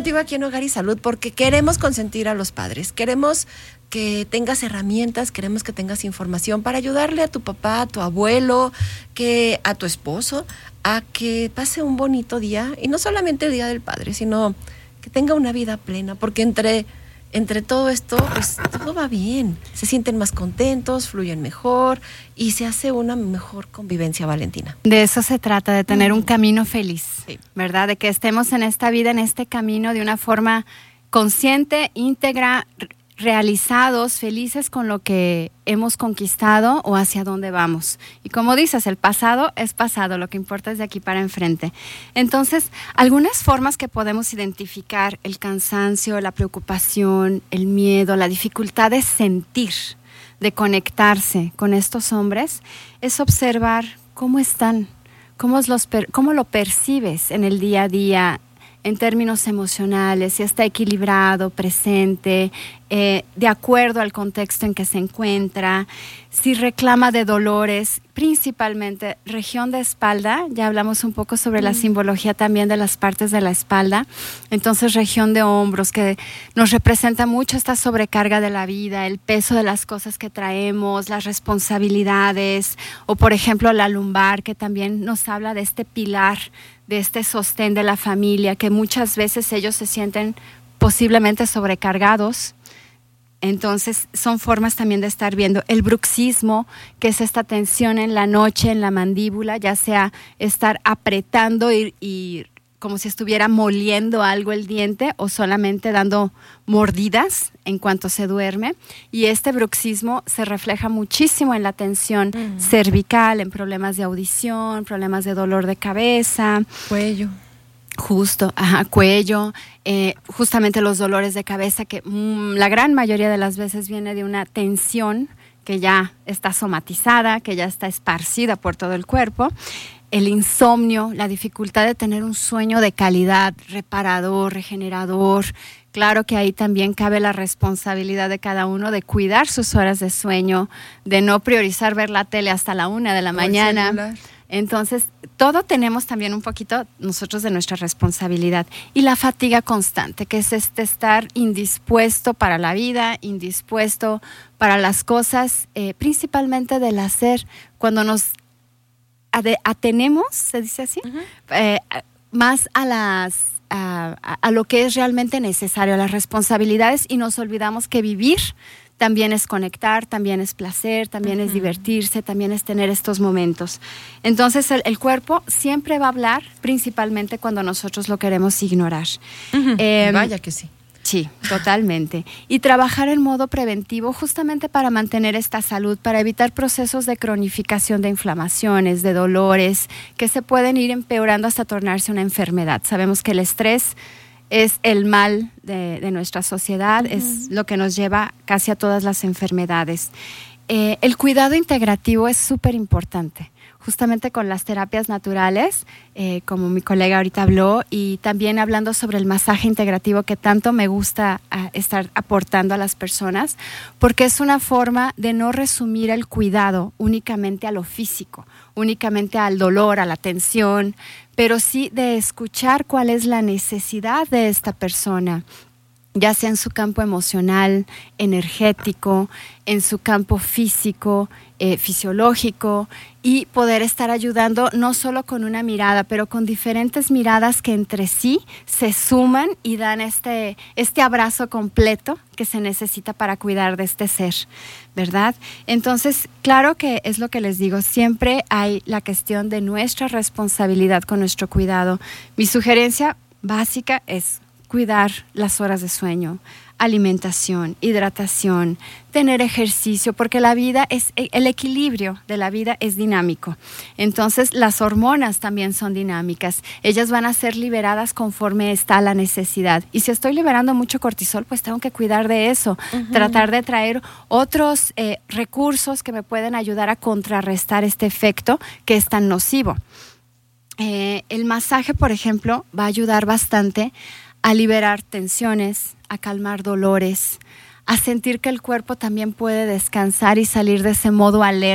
contigo aquí en Hogar y Salud porque queremos consentir a los padres, queremos que tengas herramientas, queremos que tengas información para ayudarle a tu papá, a tu abuelo, que a tu esposo, a que pase un bonito día, y no solamente el Día del Padre, sino que tenga una vida plena, porque entre todo esto, pues todo va bien, se sienten más contentos, fluyen mejor y se hace una mejor convivencia, Valentina. De eso se trata, de tener un camino feliz, sí, ¿verdad? De que estemos en esta vida, en este camino de una forma consciente, íntegra, realizados, felices con lo que hemos conquistado o hacia dónde vamos. Y como dices, el pasado es pasado, lo que importa es de aquí para enfrente. Entonces, algunas formas que podemos identificar el cansancio, la preocupación, el miedo, la dificultad de sentir, de conectarse con estos hombres, es observar cómo están, cómo lo percibes en el día a día, en términos emocionales, si está equilibrado, presente, de acuerdo al contexto en que se encuentra, si reclama de dolores, principalmente región de espalda, ya hablamos un poco sobre la simbología también de las partes de la espalda, entonces región de hombros, que nos representa mucho esta sobrecarga de la vida, el peso de las cosas que traemos, las responsabilidades, o por ejemplo la lumbar, que también nos habla de este pilar, de este sostén de la familia, que muchas veces ellos se sienten posiblemente sobrecargados. Entonces son formas también de estar viendo el bruxismo, que es esta tensión en la noche, en la mandíbula, ya sea estar apretando y como si estuviera moliendo algo el diente o solamente dando mordidas en cuanto se duerme. Y este bruxismo se refleja muchísimo en la tensión cervical, en problemas de audición, problemas de dolor de cabeza. Cuello. Justo, cuello, justamente los dolores de cabeza que la gran mayoría de las veces viene de una tensión que ya está somatizada, que ya está esparcida por todo el cuerpo. El insomnio, la dificultad de tener un sueño de calidad, reparador, regenerador. Claro que ahí también cabe la responsabilidad de cada uno de cuidar sus horas de sueño, de no priorizar ver la tele hasta la 1 de la mañana. Celular. Entonces, todo tenemos también un poquito nosotros de nuestra responsabilidad. Y la fatiga constante, que es estar indispuesto para la vida, indispuesto para las cosas, principalmente del hacer, cuando nos atenemos, se dice así, más a lo que es realmente necesario, a las responsabilidades, y nos olvidamos que vivir también es conectar, también es placer, también es divertirse, también es tener estos momentos. Entonces el cuerpo siempre va a hablar, principalmente cuando nosotros lo queremos ignorar. Vaya que sí. Sí, totalmente. Y trabajar en modo preventivo justamente para mantener esta salud, para evitar procesos de cronificación de inflamaciones, de dolores, que se pueden ir empeorando hasta tornarse una enfermedad. Sabemos que el estrés es el mal de nuestra sociedad, es lo que nos lleva casi a todas las enfermedades. El cuidado integrativo es súper importante, justamente con las terapias naturales, como mi colega ahorita habló, y también hablando sobre el masaje integrativo, que tanto me gusta estar aportando a las personas, porque es una forma de no resumir el cuidado únicamente a lo físico, únicamente al dolor, a la tensión, pero sí de escuchar cuál es la necesidad de esta persona, ya sea en su campo emocional, energético, en su campo físico, fisiológico, y poder estar ayudando no solo con una mirada, pero con diferentes miradas que entre sí se suman y dan este abrazo completo que se necesita para cuidar de este ser, ¿verdad? Entonces, claro que es lo que les digo, siempre hay la cuestión de nuestra responsabilidad con nuestro cuidado. Mi sugerencia básica es cuidar las horas de sueño, alimentación, hidratación, tener ejercicio, porque la vida el equilibrio de la vida es dinámico. Entonces, las hormonas también son dinámicas. Ellas van a ser liberadas conforme está la necesidad. Y si estoy liberando mucho cortisol, pues tengo que cuidar de eso. Tratar de traer otros recursos que me pueden ayudar a contrarrestar este efecto que es tan nocivo. El masaje, por ejemplo, va a ayudar bastante a liberar tensiones, a calmar dolores, a sentir que el cuerpo también puede descansar y salir de ese modo alerta